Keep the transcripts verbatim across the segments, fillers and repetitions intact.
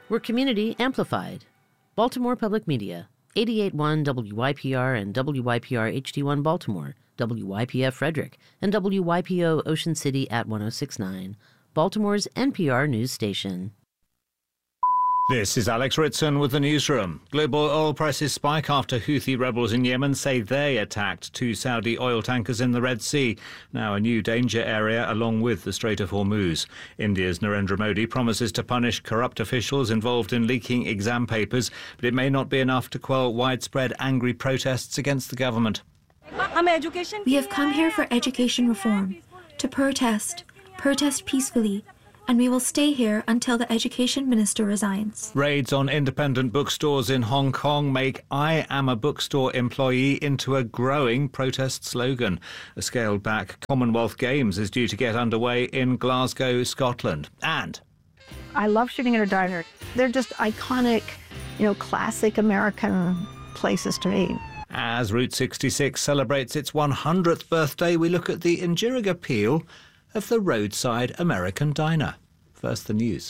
We're community amplified. Baltimore Public Media, eighty-eight point one W Y P R and W Y P R H D one Baltimore, W Y P F Frederick, and W Y P O Ocean City at one oh six point nine, Baltimore's N P R news station. This is Alex Ritson with the newsroom. Global oil prices spike after Houthi rebels in Yemen say they attacked two Saudi oil tankers in the Red Sea, now a new danger area along with the Strait of Hormuz. India's Narendra Modi promises to punish corrupt officials involved in leaking exam papers, but it may not be enough to quell widespread angry protests against the government. We have come here for education reform, to protest, protest peacefully, and we will stay here until the education minister resigns. Raids on independent bookstores in Hong Kong make "I am a bookstore employee" into a growing protest slogan. A scaled-back Commonwealth Games is due to get underway in Glasgow, Scotland. And I love shooting at a diner. They're just iconic, you know, classic American places to me. As Route sixty-six celebrates its one hundredth birthday, we look at the enduring appeal of the roadside American diner. First, the news.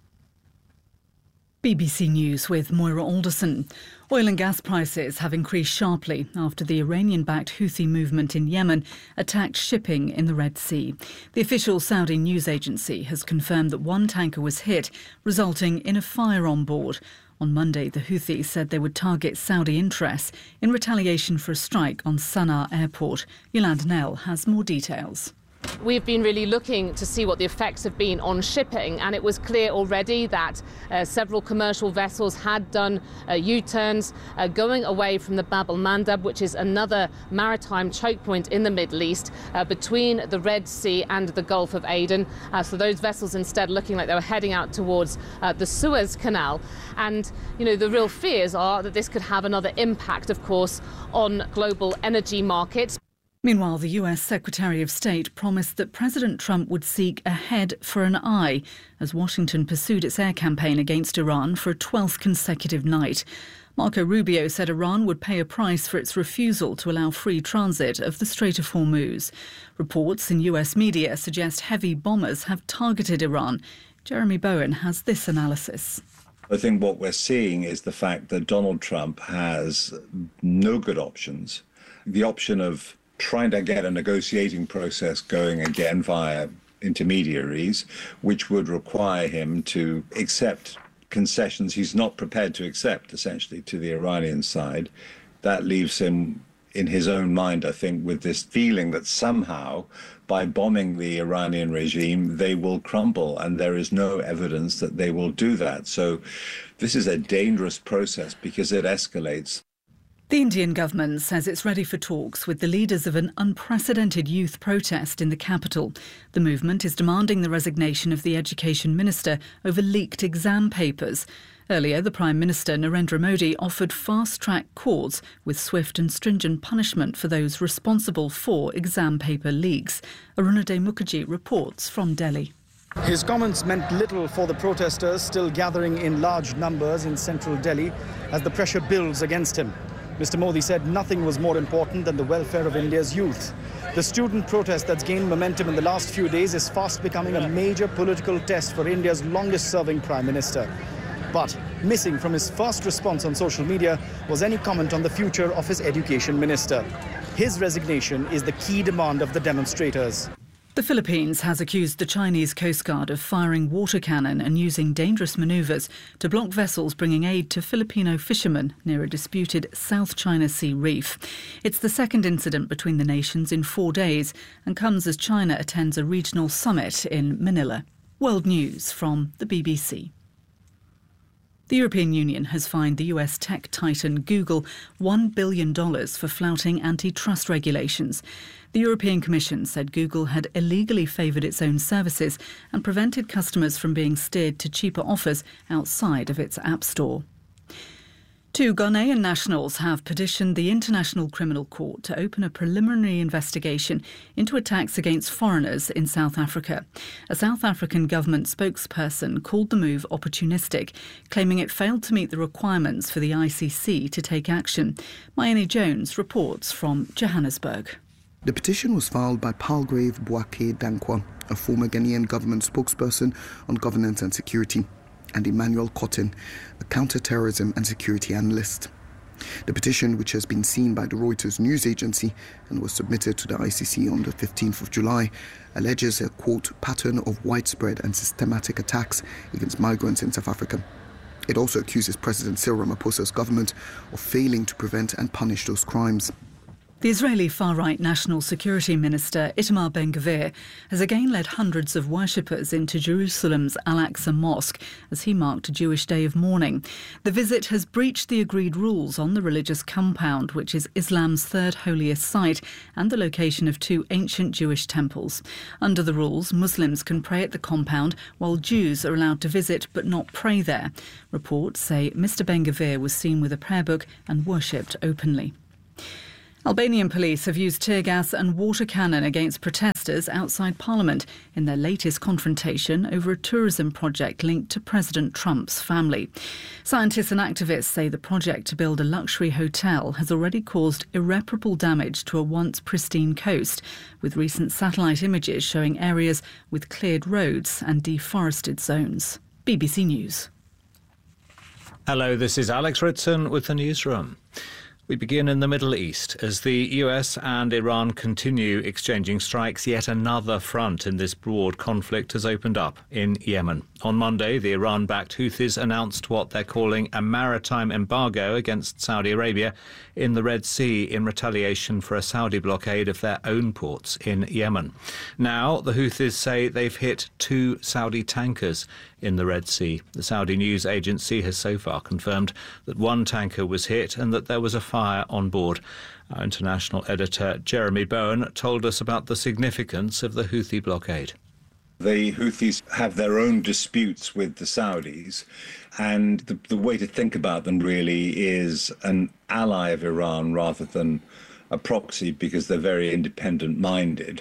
B B C News with Moira Alderson. Oil and gas prices have increased sharply after the Iranian-backed Houthi movement in Yemen attacked shipping in the Red Sea. The official Saudi news agency has confirmed that one tanker was hit, resulting in a fire on board. On Monday, the Houthis said they would target Saudi interests in retaliation for a strike on Sana'a airport. Yolanda Nell has more details. We've been really looking to see what the effects have been on shipping, and it was clear already that uh, several commercial vessels had done uh, U-turns uh, going away from the Bab el-Mandab, which is another maritime choke point in the Middle East uh, between the Red Sea and the Gulf of Aden. Uh, so those vessels instead looking like they were heading out towards uh, the Suez Canal. And, you know, the real fears are that this could have another impact, of course, on global energy markets. Meanwhile, the U S Secretary of State promised that President Trump would seek a head for an eye as Washington pursued its air campaign against Iran for a twelfth consecutive night. Marco Rubio said Iran would pay a price for its refusal to allow free transit of the Strait of Hormuz. Reports in U S media suggest heavy bombers have targeted Iran. Jeremy Bowen has this analysis. I think what we're seeing is the fact that Donald Trump has no good options. The option of trying to get a negotiating process going again via intermediaries, which would require him to accept concessions he's not prepared to accept, essentially, to the Iranian side. That leaves him in his own mind, I think, with this feeling that somehow, by bombing the Iranian regime, they will crumble, and there is no evidence that they will do that. So this is a dangerous process because it escalates. The Indian government says it's ready for talks with the leaders of an unprecedented youth protest in the capital. The movement is demanding the resignation of the education minister over leaked exam papers. Earlier, the Prime Minister, Narendra Modi, offered fast-track courts with swift and stringent punishment for those responsible for exam paper leaks. Arunadhay Mukherjee reports from Delhi. His comments meant little for the protesters still gathering in large numbers in central Delhi as the pressure builds against him. Mister Modi said nothing was more important than the welfare of India's youth. The student protest that's gained momentum in the last few days is fast becoming a major political test for India's longest-serving Prime Minister. But missing from his first response on social media was any comment on the future of his education minister. His resignation is the key demand of the demonstrators. The Philippines has accused the Chinese Coast Guard of firing water cannon and using dangerous manoeuvres to block vessels bringing aid to Filipino fishermen near a disputed South China Sea reef. It's the second incident between the nations in four days and comes as China attends a regional summit in Manila. World News from the B B C. The European Union has fined the U S tech titan Google one billion dollars for flouting antitrust regulations. The European Commission said Google had illegally favoured its own services and prevented customers from being steered to cheaper offers outside of its App Store. Two Ghanaian nationals have petitioned the International Criminal Court to open a preliminary investigation into attacks against foreigners in South Africa. A South African government spokesperson called the move opportunistic, claiming it failed to meet the requirements for the I C C to take action. Mayeni Jones reports from Johannesburg. The petition was filed by Palgrave Boake Dankwa, a former Ghanaian government spokesperson on governance and security. and Emmanuel Cotton, a counter-terrorism and security analyst. The petition, which has been seen by the Reuters news agency and was submitted to the I C C on the fifteenth of July, alleges a, quote, pattern of widespread and systematic attacks against migrants in South Africa. It also accuses President Cyril Ramaphosa's government of failing to prevent and punish those crimes. The Israeli far-right National Security Minister Itamar Ben-Gvir has again led hundreds of worshippers into Jerusalem's Al-Aqsa Mosque as he marked a Jewish day of mourning. The visit has breached the agreed rules on the religious compound, which is Islam's third holiest site and the location of two ancient Jewish temples. Under the rules, Muslims can pray at the compound while Jews are allowed to visit but not pray there. Reports say Mister Ben-Gvir was seen with a prayer book and worshipped openly. Albanian police have used tear gas and water cannon against protesters outside Parliament in their latest confrontation over a tourism project linked to President Trump's family. Scientists and activists say the project to build a luxury hotel has already caused irreparable damage to a once pristine coast, with recent satellite images showing areas with cleared roads and deforested zones. B B C News. Hello, this is Alex Ritson with the newsroom. We begin in the Middle East. As the U S and Iran continue exchanging strikes, yet another front in this broad conflict has opened up in Yemen. On Monday, the Iran-backed Houthis announced what they're calling a maritime embargo against Saudi Arabia in the Red Sea in retaliation for a Saudi blockade of their own ports in Yemen. Now, the Houthis say they've hit two Saudi tankers in the Red Sea. The Saudi news agency has so far confirmed that one tanker was hit and that there was a fire on board. Our international editor Jeremy Bowen told us about the significance of the Houthi blockade. The Houthis have their own disputes with the Saudis, and the, the way to think about them really is an ally of Iran rather than a proxy, because they're very independent-minded.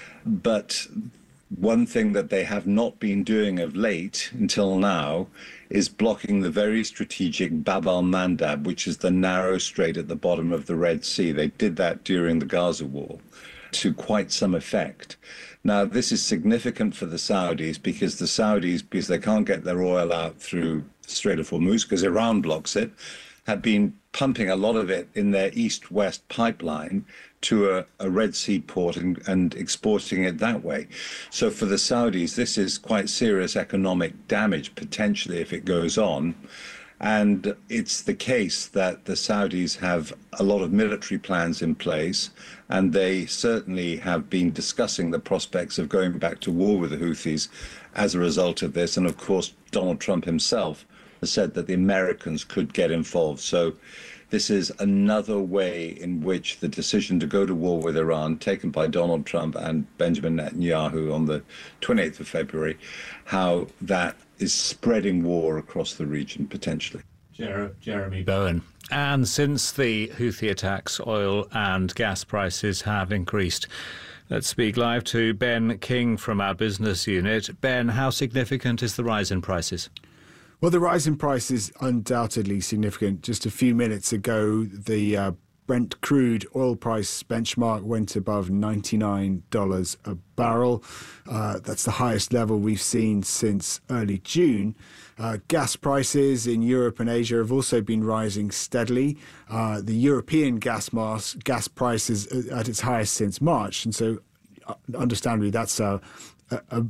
But one thing that they have not been doing of late until now is blocking the very strategic Bab al-Mandab, which is the narrow strait at the bottom of the Red Sea. They did that during the Gaza war to quite some effect. Now, this is significant for the Saudis because the Saudis, because they can't get their oil out through the Strait of Hormuz because Iran blocks it, have been pumping a lot of it in their east-west pipeline to a, a Red Sea port and, and exporting it that way. So for the Saudis, this is quite serious economic damage, potentially, if it goes on. And it's the case that the Saudis have a lot of military plans in place, and they certainly have been discussing the prospects of going back to war with the Houthis as a result of this. And of course, Donald Trump himself has said that the Americans could get involved. So this is another way in which the decision to go to war with Iran, taken by Donald Trump and Benjamin Netanyahu on the twenty-eighth of February, how that is spreading war across the region, potentially. Jer- Jeremy Bowen. And since the Houthi attacks, oil and gas prices have increased. Let's speak live to Ben King from our business unit. Ben, how significant is the rise in prices? Well, the rise in price is undoubtedly significant. Just a few minutes ago, the uh, Brent crude oil price benchmark went above ninety-nine dollars a barrel. Uh, that's the highest level we've seen since early June. Uh, gas prices in Europe and Asia have also been rising steadily. Uh, the European gas mass, gas price is at its highest since March. And so, uh, understandably, that's a, a, a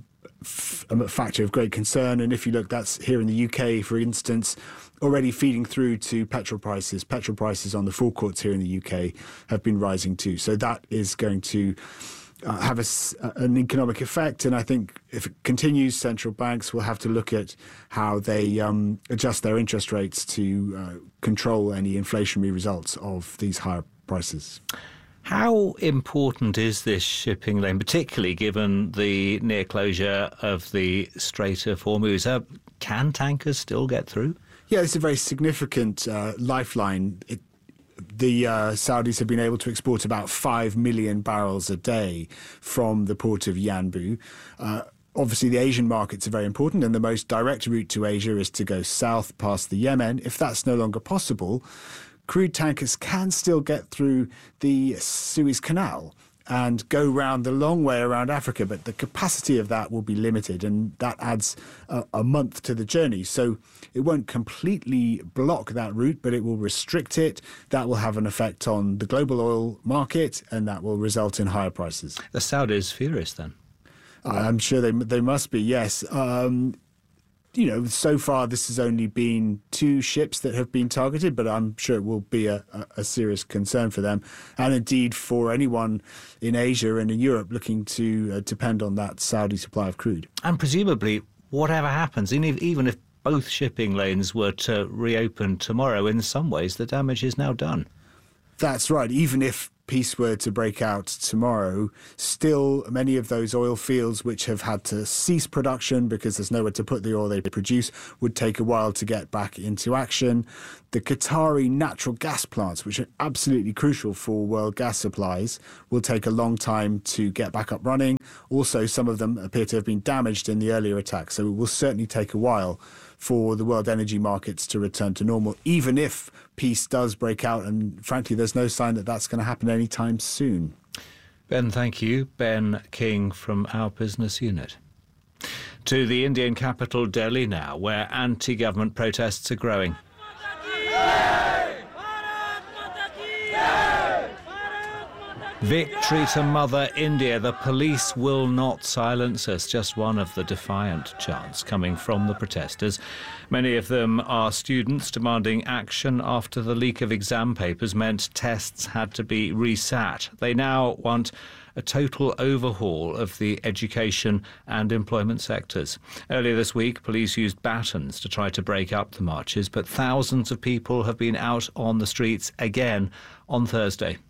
a factor of great concern. And if you look, that's here in the U K, for instance, already feeding through to petrol prices. Petrol prices on the forecourts here in the U K have been rising too. So that is going to uh, have a, an economic effect. And I think if it continues, central banks will have to look at how they um, adjust their interest rates to uh, control any inflationary results of these higher prices. How important is this shipping lane, particularly given the near closure of the Strait of Hormuz? Uh, can tankers still get through? Yeah, it's a very significant uh, lifeline. It, the uh, Saudis have been able to export about five million barrels a day from the port of Yanbu. Uh, Obviously, the Asian markets are very important, and the most direct route to Asia is to go south past the Yemen. If that's no longer possible, crude tankers can still get through the Suez Canal. and go round the long way around Africa, but the capacity of that will be limited, and that adds a, a month to the journey. So it won't completely block that route, but it will restrict it. That will have an effect on the global oil market, and that will result in higher prices. The Saudis furious then? I'm sure they they must be, yes. Um, you know, so far this has only been two ships that have been targeted, but I'm sure it will be a, a, a serious concern for them, and indeed for anyone in Asia and in Europe looking to uh, depend on that Saudi supply of crude. And presumably, whatever happens, even if both shipping lanes were to reopen tomorrow, in some ways the damage is now done. That's right. Even if peace were to break out tomorrow, still many of those oil fields which have had to cease production because there's nowhere to put the oil they produce would take a while to get back into action. The Qatari natural gas plants, which are absolutely crucial for world gas supplies, will take a long time to get back up running. Also, some of them appear to have been damaged in the earlier attacks, so it will certainly take a while for the world energy markets to return to normal, even if peace does break out. And frankly, there's no sign that that's going to happen anytime soon. Ben, thank you. Ben King from our business unit. To the Indian capital, Delhi now, where anti-government protests are growing. Victory to Mother India. The police will not silence us. Just one of the defiant chants coming from the protesters. Many of them are students demanding action after the leak of exam papers meant tests had to be resat. They now want a total overhaul of the education and employment sectors. Earlier this week, police used batons to try to break up the marches, but thousands of people have been out on the streets again on Thursday.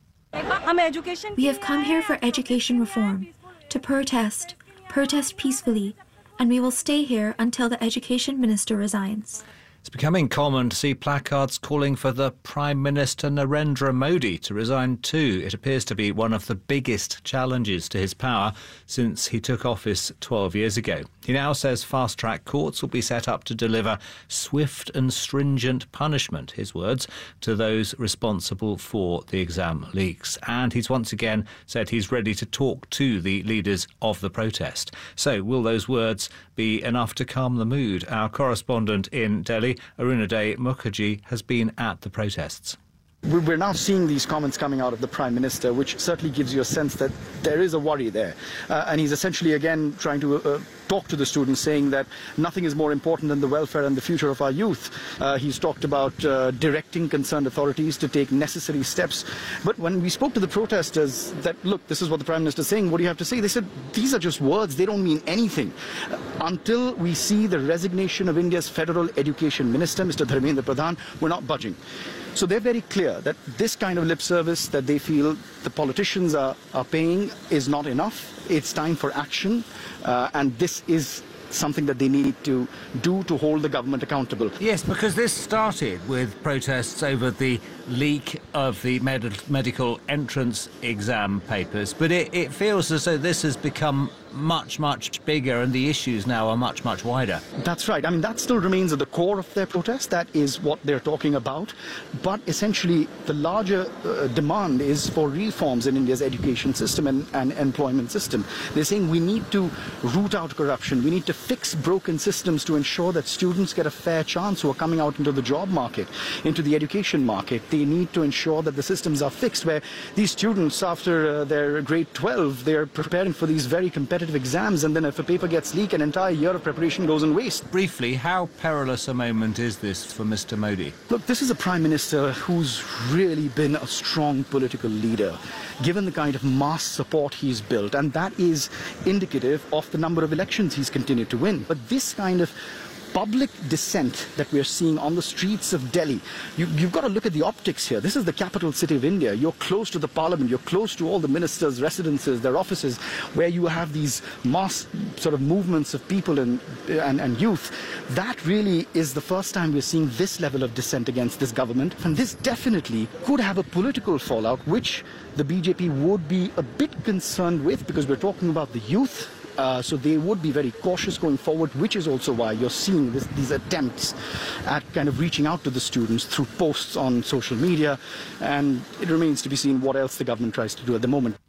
We have come here for education reform, to protest, protest peacefully, and we will stay here until the education minister resigns. It's becoming common to see placards calling for the Prime Minister Narendra Modi to resign too. It appears to be one of the biggest challenges to his power since he took office twelve years ago. He now says fast-track courts will be set up to deliver swift and stringent punishment, his words, to those responsible for the exam leaks. And he's once again said he's ready to talk to the leaders of the protest. So will those words be enough to calm the mood? Our correspondent in Delhi, Arunaday Mukherjee, has been at the protests. We're now seeing these comments coming out of the Prime Minister, which certainly gives you a sense that there is a worry there. Uh, and he's essentially again trying to uh, talk to the students, saying that nothing is more important than the welfare and the future of our youth. Uh, he's talked about uh, directing concerned authorities to take necessary steps. But when we spoke to the protesters that, look, this is what the Prime Minister is saying, what do you have to say? They said, these are just words, they don't mean anything. Uh, until we see the resignation of India's Federal Education Minister, Mister Dharmendra Pradhan, we're not budging. So they're very clear that this kind of lip service that they feel the politicians are, are paying is not enough. It's time for action, uh, and this is something that they need to do to hold the government accountable. Yes, because this started with protests over the leak of the med medical entrance exam papers, but it, it feels as though this has become much, much bigger and the issues now are much, much wider. That's right. I mean, that still remains at the core of their protest. That is what they're talking about. But essentially, the larger uh, demand is for reforms in India's education system and, and employment system. They're saying we need to root out corruption. We need to fix broken systems to ensure that students get a fair chance who are coming out into the job market, into the education market. They need to ensure that the systems are fixed, where these students, after uh, their grade twelve, they're preparing for these very competitive exams, and then if a paper gets leaked, an entire year of preparation goes in waste. Briefly, how perilous a moment is this for Mister Modi? Look, this is a Prime Minister who's really been a strong political leader, given the kind of mass support he's built, and that is indicative of the number of elections he's continued to win. But this kind of public dissent that we're seeing on the streets of Delhi, you, you've got to look at the optics here. This is the capital city of India. You're close to the parliament. You're close to all the ministers' residences, their offices, where you have these mass sort of movements of people and, and, and youth. That really is the first time we're seeing this level of dissent against this government. And this definitely could have a political fallout, which the B J P would be a bit concerned with, because we're talking about the youth. Uh, so they would be very cautious going forward, which is also why you're seeing this, these attempts at kind of reaching out to the students through posts on social media. And it remains to be seen what else the government tries to do at the moment.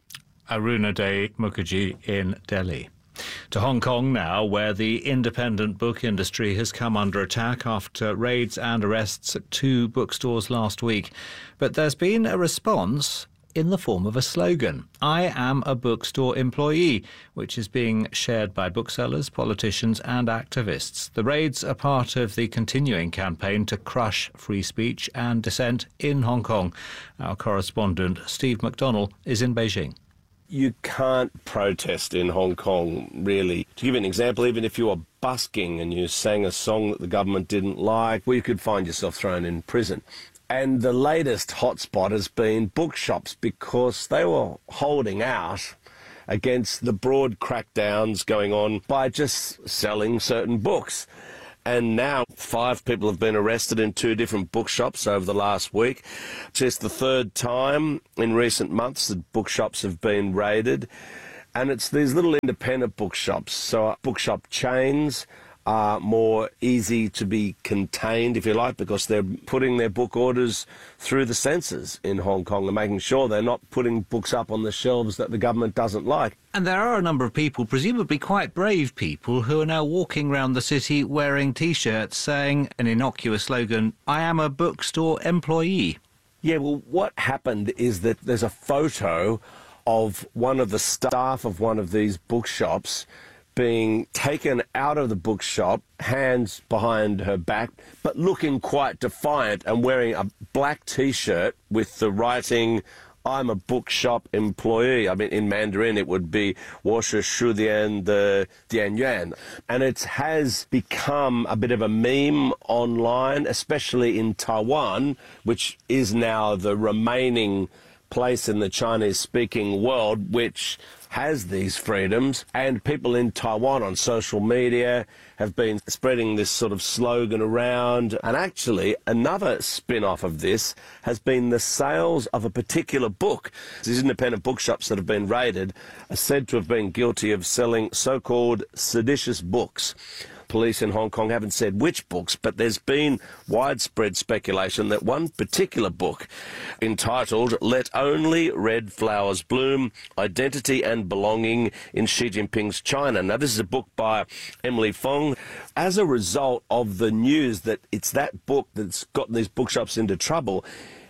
Arunadej Mukherjee in Delhi. To Hong Kong now, where the independent book industry has come under attack after raids and arrests at two bookstores last week. But there's been a response in the form of a slogan, "I am a bookstore employee," which is being shared by booksellers, politicians and activists. The raids are part of the continuing campaign to crush free speech and dissent in Hong Kong. Our correspondent Steve McDonnell is in Beijing. You can't protest in Hong Kong, really. To give you an example, even if you were busking and you sang a song that the government didn't like, well, you could find yourself thrown in prison. And the latest hotspot has been bookshops because they were holding out against the broad crackdowns going on by just selling certain books. And now five people have been arrested in two different bookshops over the last week. Just the third time in recent months that bookshops have been raided. And it's these little independent bookshops. So bookshop chains are more easy to be contained, if you like, because they're putting their book orders through the censors in Hong Kong and making sure they're not putting books up on the shelves that the government doesn't like. And there are a number of people, presumably quite brave people, who are now walking around the city wearing T-shirts saying an innocuous slogan, "I am a bookstore employee." Yeah, well, what happened is that there's a photo of one of the staff of one of these bookshops being taken out of the bookshop, hands behind her back, but looking quite defiant and wearing a black T-shirt with the writing, "I'm a bookshop employee." I mean, in Mandarin, it would be "我是书店的店员." And it has become a bit of a meme online, especially in Taiwan, which is now the remaining place in the Chinese-speaking world which has these freedoms, and people in Taiwan on social media have been spreading this sort of slogan around. And actually, another spin-off of this has been the sales of a particular book. These independent bookshops that have been raided are said to have been guilty of selling so-called seditious books. Police in Hong Kong haven't said which books, but there's been widespread speculation that one particular book, entitled "Let Only Red Flowers Bloom, Identity and Belonging in Xi Jinping's China." Now, this is a book by Emily Fong. As a result of the news that it's that book that's gotten these bookshops into trouble,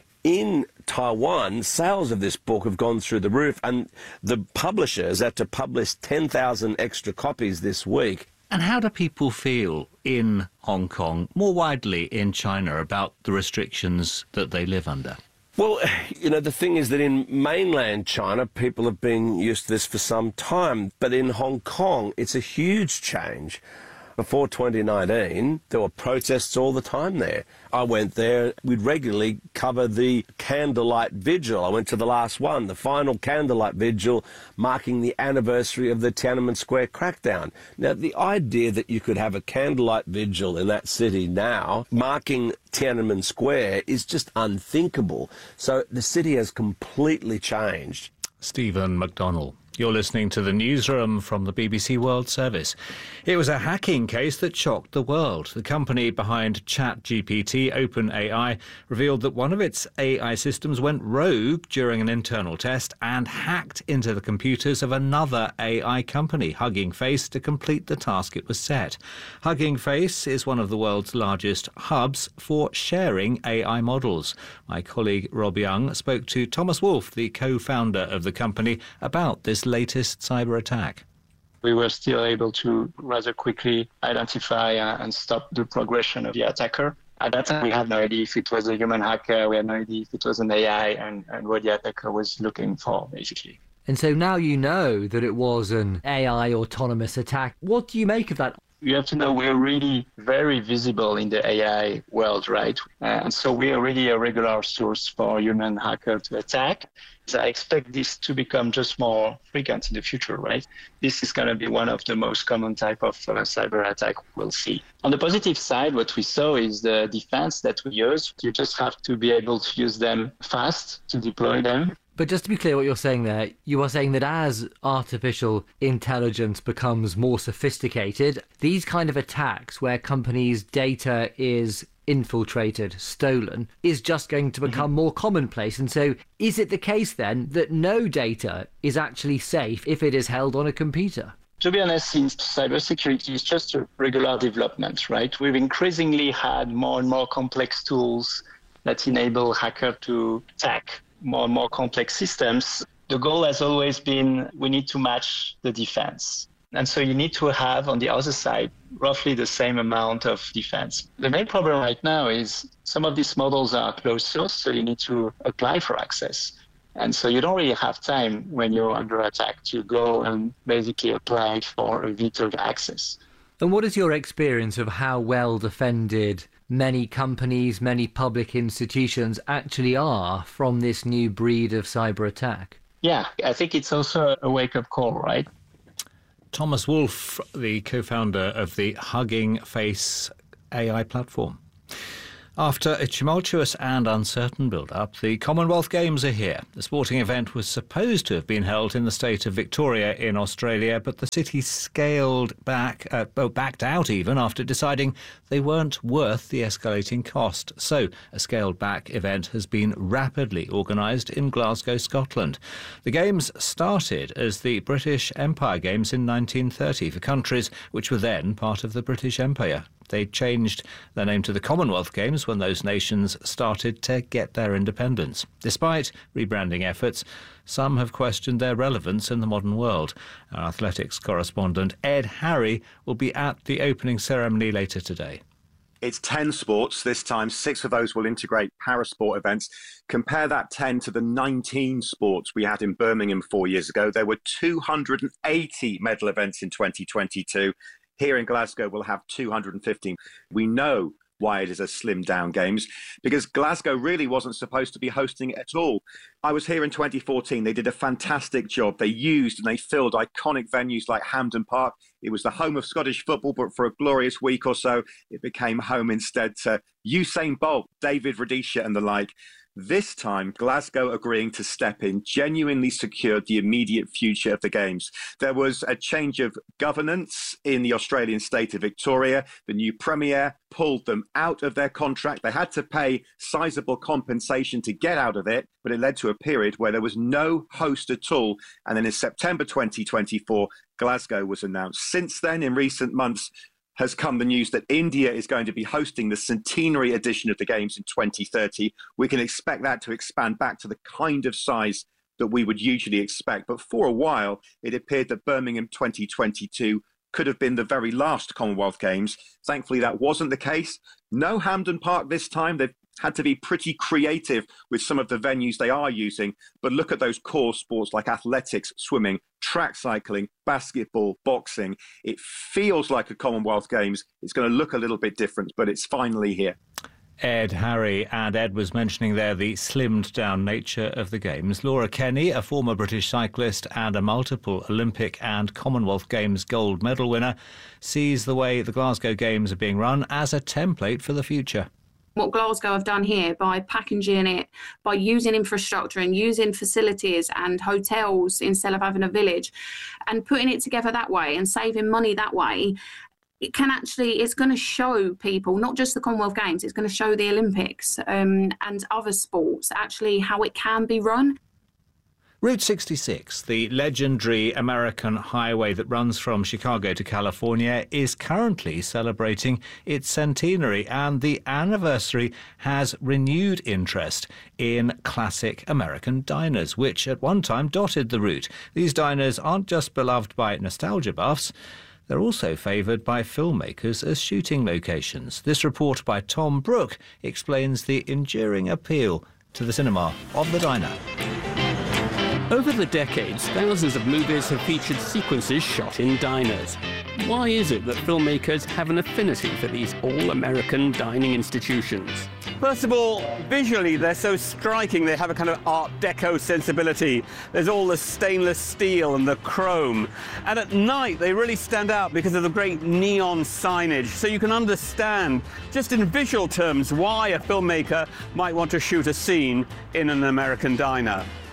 in Taiwan, sales of this book have gone through the roof, and the publishers had to publish ten thousand extra copies this week. And how do people feel in Hong Kong, more widely in China, about the restrictions that they live under? Well, you know, the thing is that in mainland China, people have been used to this for some time. But in Hong Kong, it's a huge change. Before twenty nineteen, there were protests all the time there. I went there. We'd regularly cover the candlelight vigil. I went to the last one, the final candlelight vigil, marking the anniversary of the Tiananmen Square crackdown. Now, the idea that you could have a candlelight vigil in that city now, marking Tiananmen Square, is just unthinkable. So the city has completely changed. Stephen McDonnell. You're listening to the newsroom from the B B C World Service. It was a hacking case that shocked the world. The company behind ChatGPT, OpenAI, revealed that one of its A I systems went rogue during an internal test and hacked into the computers of another A I company, Hugging Face, to complete the task it was set. Hugging Face is one of the world's largest hubs for sharing A I models. My colleague Rob Young spoke to Thomas Wolfe, the co-founder of the company, about this latest cyber attack. We were still able to rather quickly identify uh, and stop the progression of the attacker. At that time, we had no idea if it was a human hacker, we had no idea if it was an A I, and, and what the attacker was looking for, basically. And so now you know that it was an A I autonomous attack. What do you make of that? You have to know we're really very visible in the A I world, right? Uh, and so we are really a regular source for human hacker to attack. So I expect this to become just more frequent in the future, right? This is going to be one of the most common type of uh, cyber attack we'll see. On the positive side, what we saw is the defense that we use. You just have to be able to use them fast to deploy them. But just to be clear what you're saying there, you are saying that as artificial intelligence becomes more sophisticated, these kind of attacks where companies' data is infiltrated, stolen, is just going to become mm-hmm. more commonplace. And so is it the case then that no data is actually safe if it is held on a computer? To be honest, since cybersecurity is just a regular development, right? We've increasingly had more and more complex tools that enable hackers to attack more and more complex systems. The goal has always been we need to match the defense. And so you need to have, on the other side, roughly the same amount of defense. The main problem right now is some of these models are closed source, so you need to apply for access. And so you don't really have time when you're under attack to go and basically apply for a vetoed access. And what is your experience of how well defended many companies, many public institutions actually are from this new breed of cyber attack? Yeah, I think it's also a wake-up call, right? Thomas Wolfe, the co-founder of the Hugging Face A I platform. After a tumultuous and uncertain build-up, the Commonwealth Games are here. The sporting event was supposed to have been held in the state of Victoria in Australia, but the city scaled back, uh, oh, backed out even after deciding they weren't worth the escalating cost. So a scaled-back event has been rapidly organised in Glasgow, Scotland. The Games started as the British Empire Games in nineteen thirty for countries which were then part of the British Empire. They changed their name to the Commonwealth Games when those nations started to get their independence. Despite rebranding efforts, some have questioned their relevance in the modern world. Our athletics correspondent Ed Harry will be at the opening ceremony later today. It's ten sports. This time, six of those will integrate parasport events. Compare that ten to the nineteen sports we had in Birmingham four years ago. There were two hundred eighty medal events in twenty twenty-two. Here in Glasgow, we'll have two hundred fifteen. We know why it is a slimmed down Games, because Glasgow really wasn't supposed to be hosting it at all. I was here in twenty fourteen. They did a fantastic job. They used and they filled iconic venues like Hampden Park. It was the home of Scottish football, but for a glorious week or so, it became home instead to Usain Bolt, David Rudisha and the like. This time, Glasgow agreeing to step in genuinely secured the immediate future of the Games. There was a change of governance in the Australian state of Victoria. The new Premier pulled them out of their contract. They had to pay sizable compensation to get out of it, but it led to a period where there was no host at all. And then in September twenty twenty-four, Glasgow was announced. Since then, in recent months, has come the news that India is going to be hosting the centenary edition of the Games in twenty thirty. We can expect that to expand back to the kind of size that we would usually expect. But for a while, it appeared that Birmingham twenty twenty-two could have been the very last Commonwealth Games. Thankfully, that wasn't the case. No Hampden Park this time. They've had to be pretty creative with some of the venues they are using. But look at those core sports like athletics, swimming, track cycling, basketball, boxing. It feels like a Commonwealth Games. It's going to look a little bit different, but it's finally here. Ed Harry, and Ed was mentioning there the slimmed down nature of the Games. Laura Kenny, a former British cyclist and a multiple Olympic and Commonwealth Games gold medal winner, sees the way the Glasgow Games are being run as a template for the future. What Glasgow have done here by packaging it, by using infrastructure and using facilities and hotels instead of having a village and putting it together that way and saving money that way, it can actually, it's going to show people, not just the Commonwealth Games, it's going to show the Olympics um, and other sports actually how it can be run. Route sixty-six, the legendary American highway that runs from Chicago to California, is currently celebrating its centenary, and the anniversary has renewed interest in classic American diners, which at one time dotted the route. These diners aren't just beloved by nostalgia buffs, they're also favoured by filmmakers as shooting locations. This report by Tom Brooke explains the enduring appeal to the cinema of the diner. Over the decades, thousands of movies have featured sequences shot in diners. Why is it that filmmakers have an affinity for these all-American dining institutions? First of all, visually they're so striking. They have a kind of Art Deco sensibility. There's all the stainless steel and the chrome. And at night they really stand out because of the great neon signage. So you can understand, just in visual terms, why a filmmaker might want to shoot a scene in an American diner.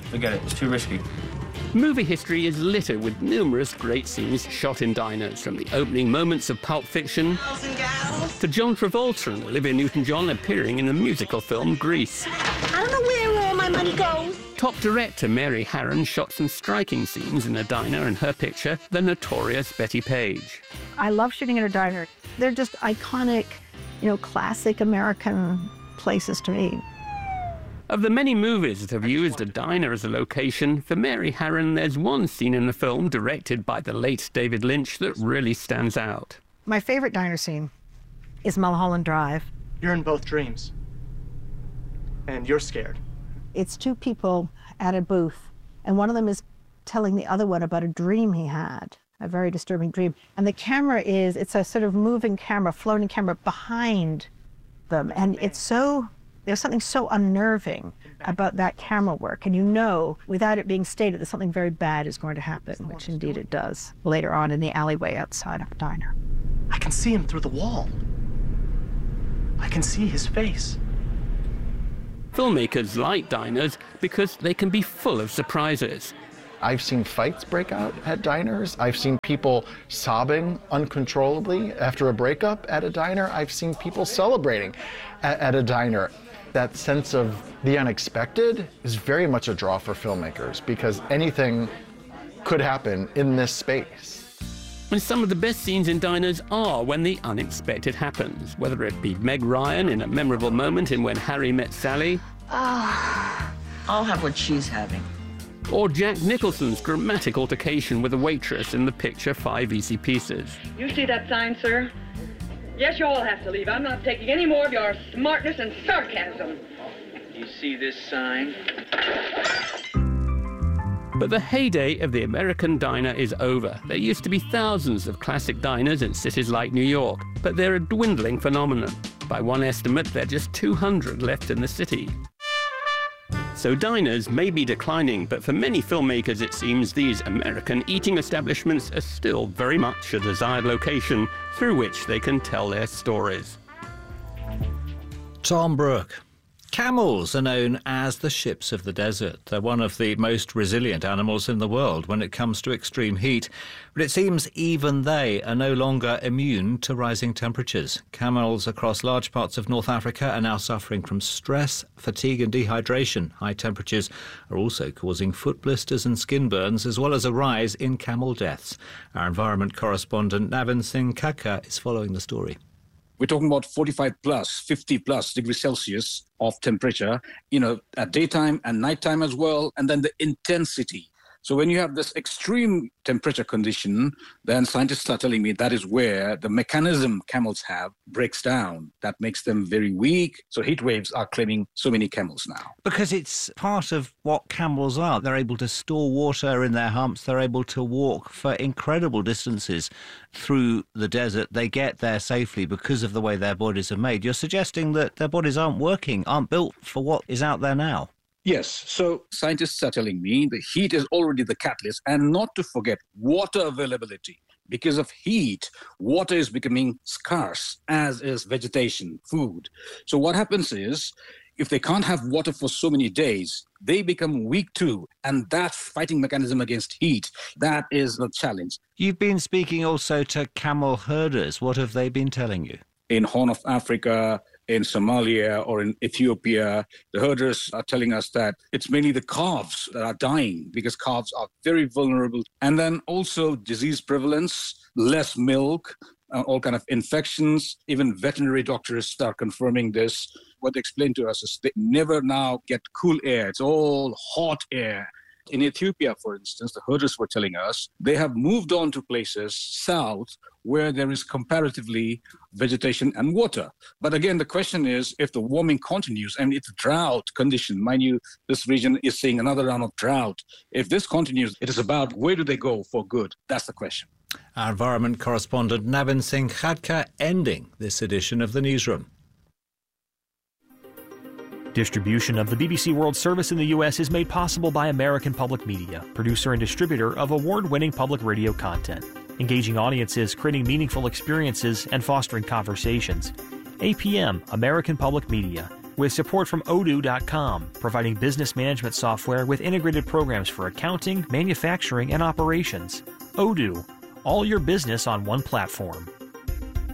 Forget it. It's too risky. Movie history is littered with numerous great scenes shot in diners, from the opening moments of Pulp Fiction to John Travolta and Olivia Newton-John appearing in the musical film Grease. I don't know where all my money goes. Top director Mary Harron shot some striking scenes in a diner, and her picture, the notorious Betty Page. I love shooting in a diner. They're just iconic, you know, classic American places to me. Of the many movies that have used a diner as a location, for Mary Harron, there's one scene in the film, directed by the late David Lynch, that really stands out. My favorite diner scene is Mulholland Drive. You're in both dreams. And you're scared. It's two people at a booth, and one of them is telling the other one about a dream he had, a very disturbing dream. And the camera is, it's a sort of moving camera, floating camera behind them. And it's so... There's something so unnerving about that camera work, and you know, without it being stated, that something very bad is going to happen, which indeed it does, later on in the alleyway outside of a diner. I can see him through the wall. I can see his face. Filmmakers like diners because they can be full of surprises. I've seen fights break out at diners. I've seen people sobbing uncontrollably after a breakup at a diner. I've seen people celebrating at, at a diner. That sense of the unexpected is very much a draw for filmmakers, because anything could happen in this space. And some of the best scenes in diners are when the unexpected happens, whether it be Meg Ryan in a memorable moment in When Harry Met Sally. Ah, I'll have what she's having. Or Jack Nicholson's dramatic altercation with a waitress in the picture Five Easy Pieces. You see that sign, sir? Yes, you all have to leave. I'm not taking any more of your smartness and sarcasm. You see this sign? But the heyday of the American diner is over. There used to be thousands of classic diners in cities like New York, but they're a dwindling phenomenon. By one estimate, there are just two hundred left in the city. So diners may be declining, but for many filmmakers it seems these American eating establishments are still very much a desired location through which they can tell their stories. Tom Brooke. Camels are known as the ships of the desert. They're one of the most resilient animals in the world when it comes to extreme heat. But it seems even they are no longer immune to rising temperatures. Camels across large parts of North Africa are now suffering from stress, fatigue and dehydration. High temperatures are also causing foot blisters and skin burns, as well as a rise in camel deaths. Our environment correspondent Navin Singh Khadka is following the story. We're talking about forty-five plus, fifty plus degrees Celsius of temperature, you know, at daytime and nighttime as well, and then the intensity. So when you have this extreme temperature condition, then scientists are telling me that is where the mechanism camels have breaks down. That makes them very weak. So heat waves are claiming so many camels now. Because it's part of what camels are. They're able to store water in their humps. They're able to walk for incredible distances through the desert. They get there safely because of the way their bodies are made. You're suggesting that their bodies aren't working, aren't built for what is out there now. Yes. So scientists are telling me the heat is already the catalyst, and not to forget water availability. Because of heat, water is becoming scarce, as is vegetation, food. So what happens is, if they can't have water for so many days, they become weak too. And that fighting mechanism against heat, that is the challenge. You've been speaking also to camel herders. What have they been telling you? In Horn of Africa, in Somalia or in Ethiopia, the herders are telling us that it's mainly the calves that are dying because calves are very vulnerable. And then also disease prevalence, less milk, uh, all kind of infections. Even veterinary doctors are confirming this. What they explain to us is they never now get cool air. It's all hot air. In Ethiopia, for instance, the herders were telling us they have moved on to places south where there is comparatively vegetation and water. But again, the question is, if the warming continues and it's drought condition, mind you, this region is seeing another round of drought. If this continues, it is about where do they go for good? That's the question. Our environment correspondent Navin Singh Khadka ending this edition of the Newsroom. Distribution of the B B C World Service in the U S is made possible by American Public Media, producer and distributor of award-winning public radio content, engaging audiences, creating meaningful experiences, and fostering conversations. A P M, American Public Media, with support from odoo dot com, providing business management software with integrated programs for accounting, manufacturing, and operations. Odoo, all your business on one platform.